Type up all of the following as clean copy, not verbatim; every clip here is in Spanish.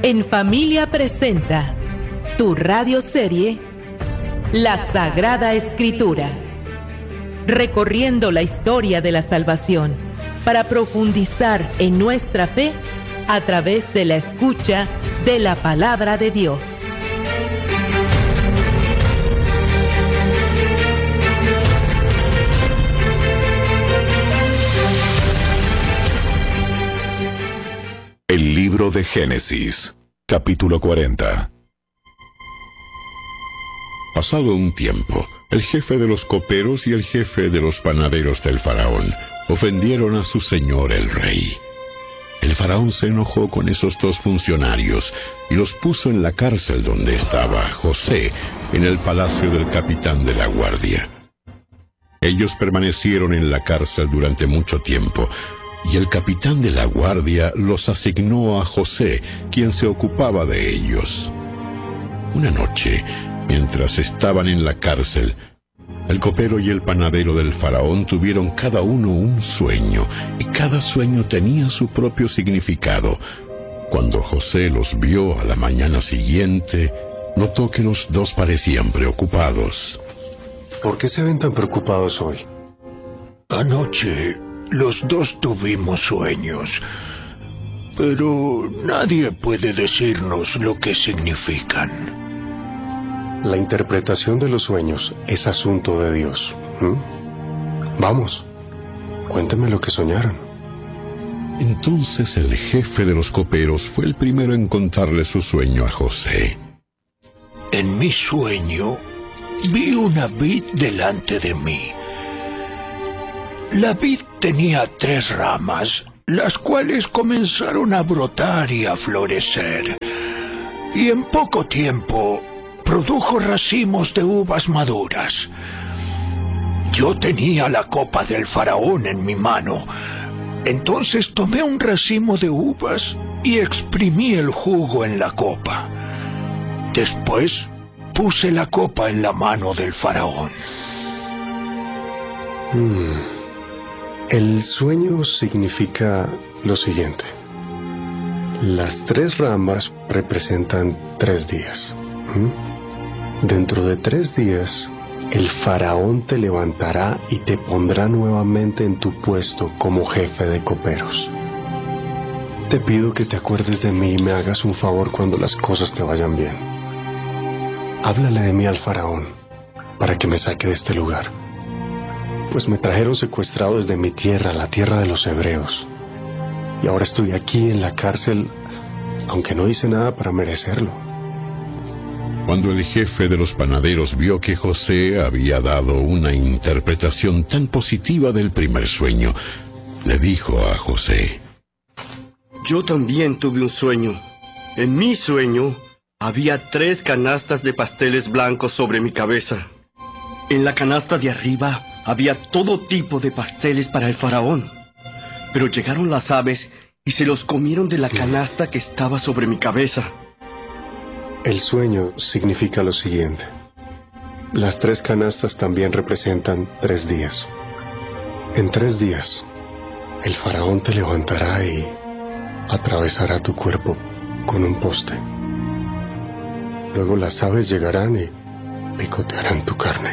En Familia presenta tu radioserie La Sagrada Escritura, recorriendo la historia de la salvación para profundizar en nuestra fe a través de la escucha de la Palabra de Dios. El libro de Génesis, capítulo 40. Pasado un tiempo, el jefe de los coperos y el jefe de los panaderos del faraón ofendieron a su señor el rey. El faraón se enojó con esos dos funcionarios y los puso en la cárcel donde estaba José, en el palacio del capitán de la guardia. Ellos permanecieron en la cárcel durante mucho tiempo, y el capitán de la guardia los asignó a José, quien se ocupaba de ellos. Una noche, mientras estaban en la cárcel, el copero y el panadero del faraón tuvieron cada uno un sueño, y cada sueño tenía su propio significado. Cuando José los vio a la mañana siguiente, notó que los dos parecían preocupados. ¿Por qué se ven tan preocupados hoy? Anoche los dos tuvimos sueños, pero nadie puede decirnos lo que significan. La interpretación de los sueños es asunto de Dios. Vamos, cuénteme lo que soñaron. Entonces el jefe de los coperos fue el primero en contarle su sueño a José. En mi sueño vi una vid delante de mí. La vid tenía 3 ramas, las cuales comenzaron a brotar y a florecer, y en poco tiempo produjo racimos de uvas maduras. Yo tenía la copa del faraón en mi mano. Entonces tomé un racimo de uvas y exprimí el jugo en la copa. Después puse la copa en la mano del faraón. El sueño significa lo siguiente. Las 3 ramas representan 3 días. Dentro de 3 días, el faraón te levantará y te pondrá nuevamente en tu puesto como jefe de coperos. Te pido que te acuerdes de mí y me hagas un favor cuando las cosas te vayan bien. Háblale de mí al faraón para que me saque de este lugar, pues me trajeron secuestrado desde mi tierra, la tierra de los hebreos, y ahora estoy aquí en la cárcel, aunque no hice nada para merecerlo. Cuando el jefe de los panaderos vio que José había dado una interpretación tan positiva del primer sueño, le dijo a José: Yo también tuve un sueño. En mi sueño había 3 canastas de pasteles blancos sobre mi cabeza. En la canasta de arriba había todo tipo de pasteles para el faraón, pero llegaron las aves y se los comieron de la canasta que estaba sobre mi cabeza. El sueño significa lo siguiente. Las 3 canastas también representan 3 días. En 3 días, el faraón te levantará y atravesará tu cuerpo con un poste. Luego las aves llegarán y picotearán tu carne.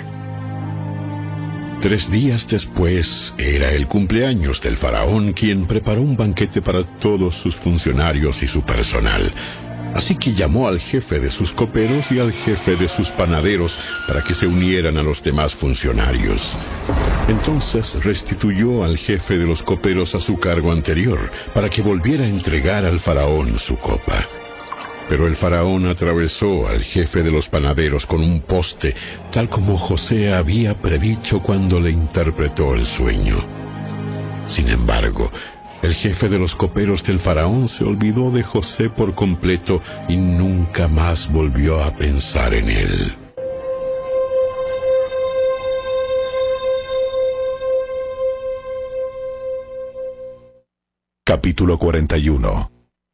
3 días después era el cumpleaños del faraón, quien preparó un banquete para todos sus funcionarios y su personal. Así que llamó al jefe de sus coperos y al jefe de sus panaderos para que se unieran a los demás funcionarios. Entonces restituyó al jefe de los coperos a su cargo anterior, para que volviera a entregar al faraón su copa. Pero el faraón atravesó al jefe de los panaderos con un poste, tal como José había predicho cuando le interpretó el sueño. Sin embargo, el jefe de los coperos del faraón se olvidó de José por completo y nunca más volvió a pensar en él. Capítulo 41.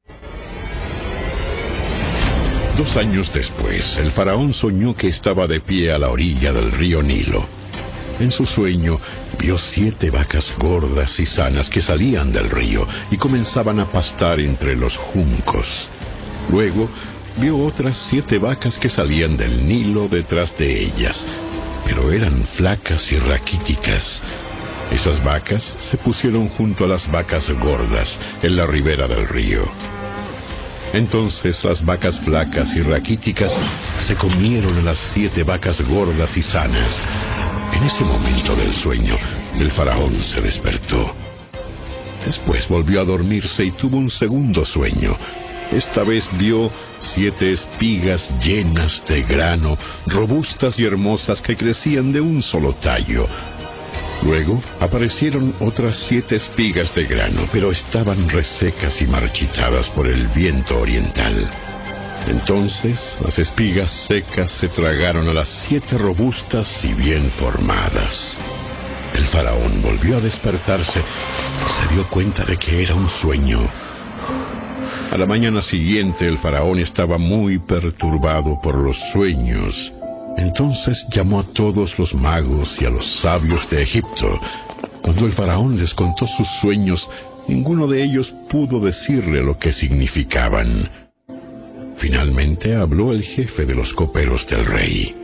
2 años después, el faraón soñó que estaba de pie a la orilla del río Nilo. En su sueño, vio 7 vacas gordas y sanas que salían del río y comenzaban a pastar entre los juncos. Luego vio otras 7 vacas que salían del Nilo detrás de ellas, pero eran flacas y raquíticas. Esas vacas se pusieron junto a las vacas gordas en la ribera del río. Entonces las vacas flacas y raquíticas se comieron a las 7 vacas gordas y sanas. En ese momento del sueño, el faraón se despertó. Después volvió a dormirse y tuvo un segundo sueño. Esta vez vio 7 espigas llenas de grano, robustas y hermosas que crecían de un solo tallo. Luego aparecieron otras 7 espigas de grano, pero estaban resecas y marchitadas por el viento oriental. Entonces las espigas secas se tragaron a las 7 robustas y bien formadas. El faraón volvió a despertarse y se dio cuenta de que era un sueño. A la mañana siguiente el faraón estaba muy perturbado por los sueños. Entonces llamó a todos los magos y a los sabios de Egipto. Cuando el faraón les contó sus sueños, ninguno de ellos pudo decirle lo que significaban. Finalmente habló el jefe de los coperos del rey.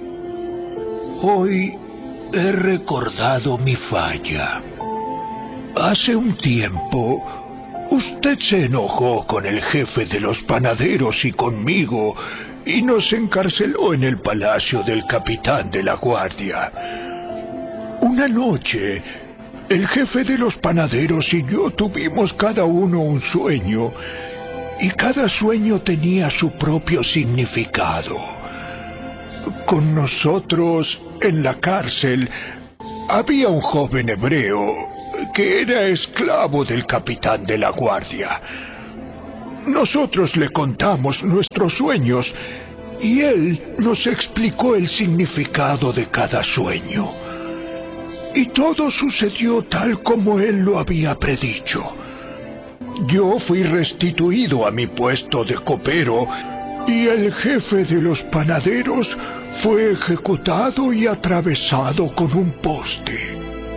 Hoy he recordado mi falla. Hace un tiempo, usted se enojó con el jefe de los panaderos y conmigo, y nos encarceló en el palacio del capitán de la guardia. Una noche, el jefe de los panaderos y yo tuvimos cada uno un sueño, y cada sueño tenía su propio significado. Con nosotros, en la cárcel, había un joven hebreo que era esclavo del capitán de la guardia. Nosotros le contamos nuestros sueños y él nos explicó el significado de cada sueño. Y todo sucedió tal como él lo había predicho. Yo fui restituido a mi puesto de copero y el jefe de los panaderos fue ejecutado y atravesado con un poste.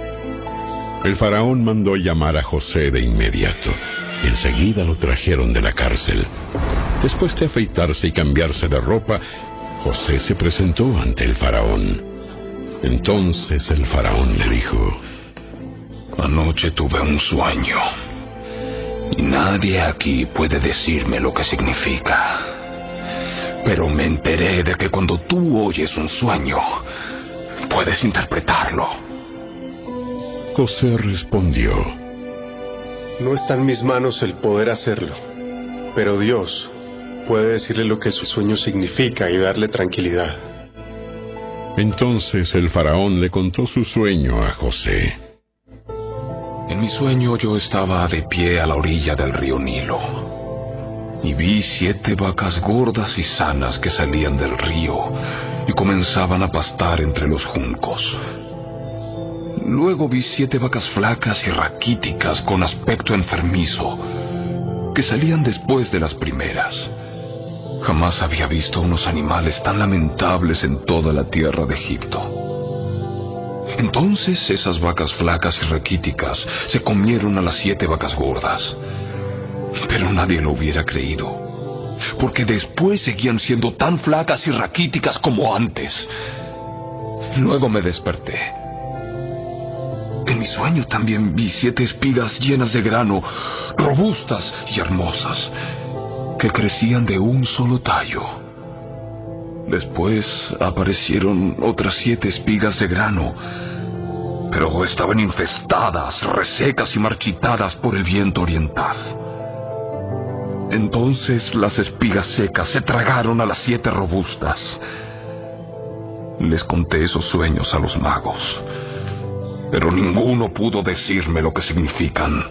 El faraón mandó llamar a José de inmediato y enseguida lo trajeron de la cárcel. Después de afeitarse y cambiarse de ropa, José se presentó ante el faraón. Entonces el faraón le dijo: Anoche tuve un sueño y nadie aquí puede decirme lo que significa. Pero me enteré de que cuando tú oyes un sueño, puedes interpretarlo. José respondió: No está en mis manos el poder hacerlo, pero Dios puede decirle lo que su sueño significa y darle tranquilidad. Entonces el faraón le contó su sueño a José. En mi sueño yo estaba de pie a la orilla del río Nilo y vi 7 vacas gordas y sanas que salían del río y comenzaban a pastar entre los juncos. Luego vi 7 vacas flacas y raquíticas con aspecto enfermizo que salían después de las primeras. Jamás había visto unos animales tan lamentables en toda la tierra de Egipto. Entonces esas vacas flacas y raquíticas se comieron a las 7 vacas gordas. Pero nadie lo hubiera creído, porque después seguían siendo tan flacas y raquíticas como antes. Luego me desperté. En mi sueño también vi 7 espigas llenas de grano, robustas y hermosas, que crecían de un solo tallo. Después aparecieron otras 7 espigas de grano, pero estaban infestadas, resecas y marchitadas por el viento oriental. Entonces las espigas secas se tragaron a las 7 robustas. Les conté esos sueños a los magos, pero ninguno pudo decirme lo que significan.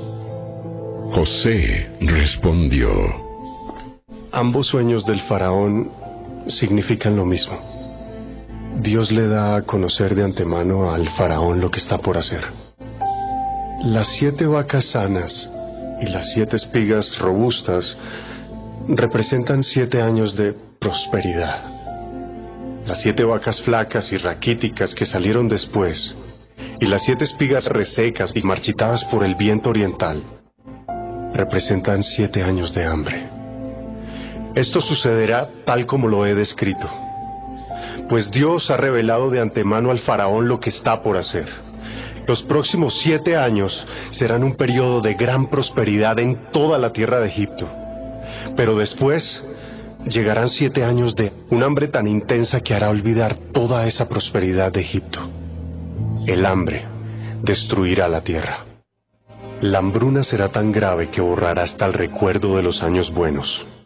José respondió: Ambos sueños del faraón significan lo mismo. Dios le da a conocer de antemano al faraón lo que está por hacer. Las 7 vacas sanas y las 7 espigas robustas representan 7 años de prosperidad. Las 7 vacas flacas y raquíticas que salieron después y las 7 espigas resecas y marchitadas por el viento oriental representan 7 años de hambre. Esto sucederá tal como lo he descrito, pues Dios ha revelado de antemano al faraón lo que está por hacer. Los próximos 7 años serán un periodo de gran prosperidad en toda la tierra de Egipto, pero después llegarán 7 años de un hambre tan intensa que hará olvidar toda esa prosperidad de Egipto. El hambre destruirá la tierra. La hambruna será tan grave que borrará hasta el recuerdo de los años buenos.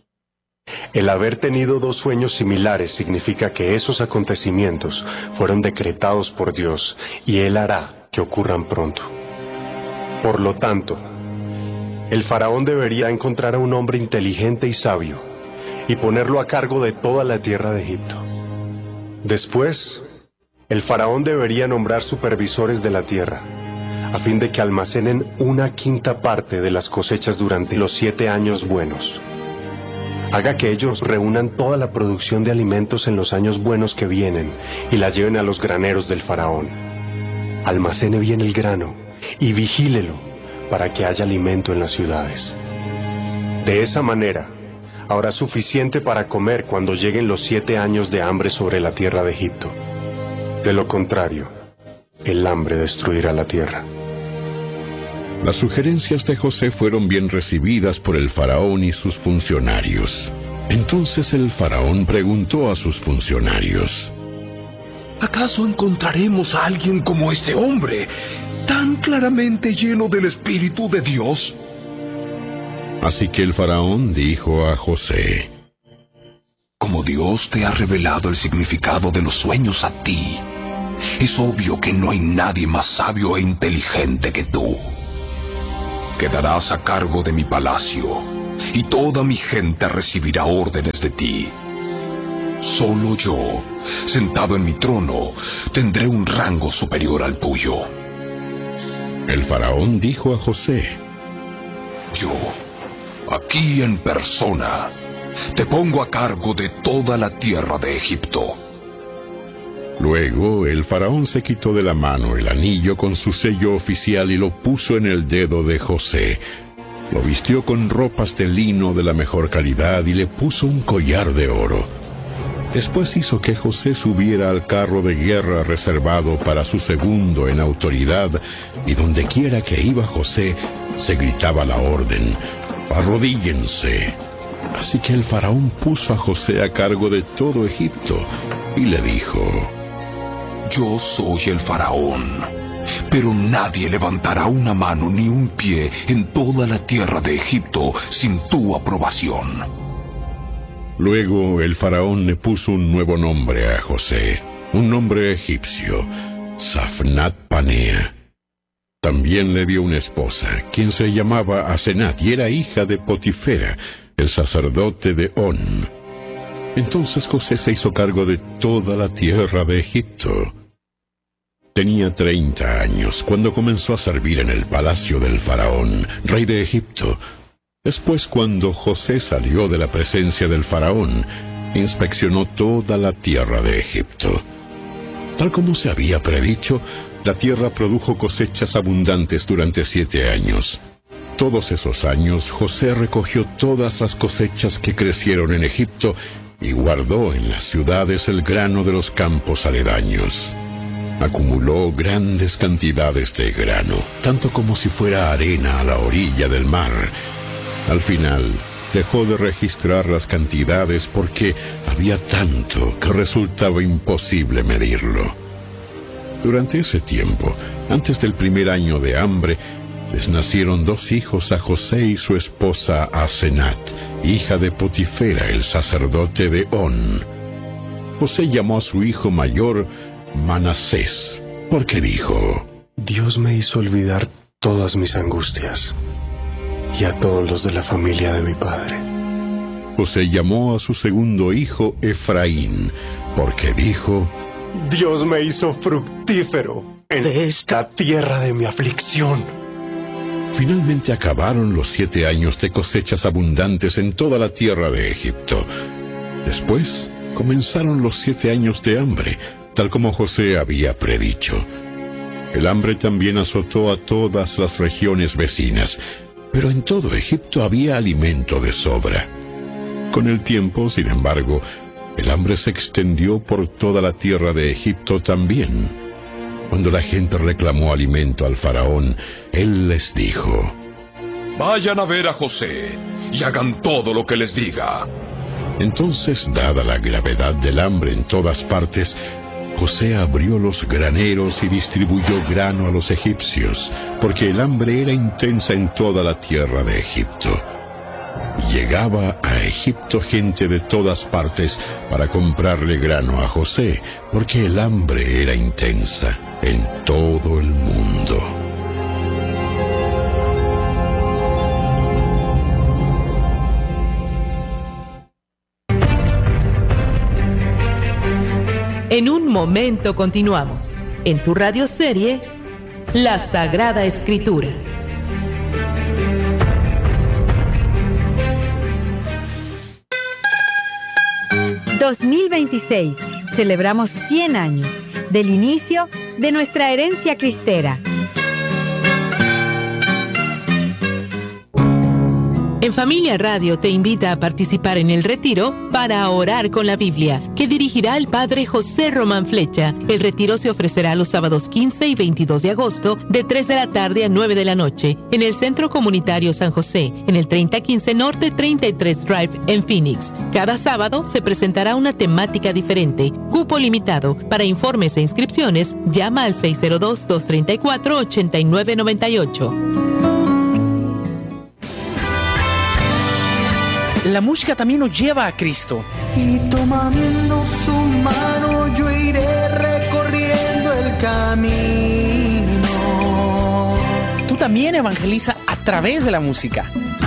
El haber tenido 2 sueños similares significa que esos acontecimientos fueron decretados por Dios y Él hará que ocurran pronto. Por lo tanto, el faraón debería encontrar a un hombre inteligente y sabio y ponerlo a cargo de toda la tierra de Egipto. Después, el faraón debería nombrar supervisores de la tierra, a fin de que almacenen 1/5 parte de las cosechas durante los 7 años buenos. Haga que ellos reúnan toda la producción de alimentos en los años buenos que vienen y la lleven a los graneros del faraón. Almacene bien el grano y vigílelo para que haya alimento en las ciudades. De esa manera, habrá suficiente para comer cuando lleguen los 7 años de hambre sobre la tierra de Egipto. De lo contrario, el hambre destruirá la tierra. Las sugerencias de José fueron bien recibidas por el faraón y sus funcionarios. Entonces el faraón preguntó a sus funcionarios: ¿acaso encontraremos a alguien como este hombre, tan claramente lleno del Espíritu de Dios? Así que el faraón dijo a José: como Dios te ha revelado el significado de los sueños a ti, es obvio que no hay nadie más sabio e inteligente que tú. Quedarás a cargo de mi palacio, y toda mi gente recibirá órdenes de ti. Solo yo, sentado en mi trono, tendré un rango superior al tuyo. El faraón dijo a José: yo, aquí en persona, te pongo a cargo de toda la tierra de Egipto. Luego el faraón se quitó de la mano el anillo con su sello oficial y lo puso en el dedo de José. Lo vistió con ropas de lino de la mejor calidad y le puso un collar de oro. Después hizo que José subiera al carro de guerra reservado para su segundo en autoridad, y donde quiera que iba José, se gritaba la orden: arrodíllense. Así que el faraón puso a José a cargo de todo Egipto y le dijo: yo soy el faraón, pero nadie levantará una mano ni un pie en toda la tierra de Egipto sin tu aprobación. Luego el faraón le puso un nuevo nombre a José, un nombre egipcio, Safnat Panea. También le dio una esposa, quien se llamaba Asenat y era hija de Potifera, el sacerdote de On. Entonces José se hizo cargo de toda la tierra de Egipto. Tenía 30 años cuando comenzó a servir en el palacio del faraón, rey de Egipto. Después, cuando José salió de la presencia del faraón, inspeccionó toda la tierra de Egipto. Tal como se había predicho, la tierra produjo cosechas abundantes durante 7 años. Todos esos años, José recogió todas las cosechas que crecieron en Egipto y guardó en las ciudades el grano de los campos aledaños. Acumuló grandes cantidades de grano, tanto como si fuera arena a la orilla del mar. Al final, dejó de registrar las cantidades porque había tanto que resultaba imposible medirlo. Durante ese tiempo, antes del primer año de hambre, les nacieron 2 hijos a José y su esposa Asenat, hija de Potifera, el sacerdote de On. José llamó a su hijo mayor Manasés, porque dijo: Dios me hizo olvidar todas mis angustias y a todos los de la familia de mi padre. José llamó a su segundo hijo Efraín, porque dijo: Dios me hizo fructífero en esta tierra de mi aflicción. Finalmente acabaron los 7 años de cosechas abundantes en toda la tierra de Egipto. Después comenzaron los 7 años de hambre, tal como José había predicho. El hambre también azotó a todas las regiones vecinas, pero en todo Egipto había alimento de sobra. Con el tiempo, sin embargo, el hambre se extendió por toda la tierra de Egipto también. Cuando la gente reclamó alimento al faraón, él les dijo: Vayan a ver a José y hagan todo lo que les diga. Entonces, dada la gravedad del hambre en todas partes, José abrió los graneros y distribuyó grano a los egipcios, porque el hambre era intensa en toda la tierra de Egipto. Llegaba a Egipto gente de todas partes para comprarle grano a José, porque el hambre era intensa en todo el mundo. En un momento continuamos, en tu radioserie, La Sagrada Escritura. ...2026... celebramos 100 años... del inicio de nuestra herencia cristera. En Familia Radio te invita a participar en el retiro para orar con la Biblia, que dirigirá el Padre José Román Flecha. El retiro se ofrecerá los sábados 15 y 22 de agosto, de 3 de la tarde a 9 de la noche, en el Centro Comunitario San José, en el 3015 Norte 33 Drive, en Phoenix. Cada sábado se presentará una temática diferente. Cupo limitado. Para informes e inscripciones, llama al 602-234-8998. La música también nos lleva a Cristo. Y tomando su mano yo iré recorriendo el camino. Tú también evangeliza a través de la música.